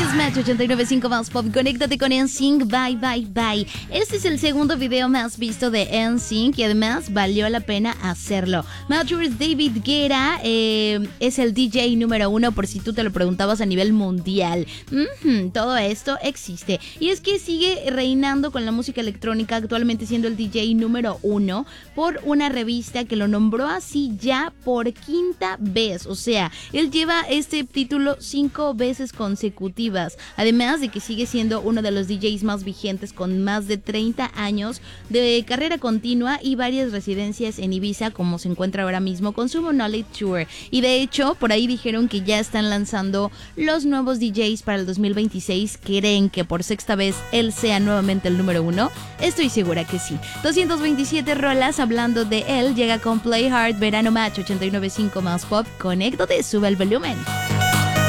es Match 89.5 Más Pop. Conéctate con NSYNC. Bye, bye, bye. Este es el segundo video más visto de NSYNC y además valió la pena hacerlo. Matters David Guetta es el DJ número 1, por si tú te lo preguntabas, a nivel mundial. Todo esto existe. Y es que sigue reinando con la música electrónica, actualmente siendo el DJ número 1 por una revista que lo nombró así ya por quinta vez. O sea, él lleva este título 5 veces consecutivas. Además de que sigue siendo uno de los DJs más vigentes con más de 30 años de carrera continua y varias residencias en Ibiza, como se encuentra ahora mismo con su Knowledge Tour. Y de hecho, por ahí dijeron que ya están lanzando los nuevos DJs para el 2026. ¿Creen que por sexta vez él sea nuevamente el número 1? Estoy segura que sí. 227 rolas hablando de él. Llega con Play Hard, Verano Match 89.5 Más Pop. Conéctate, sube el volumen.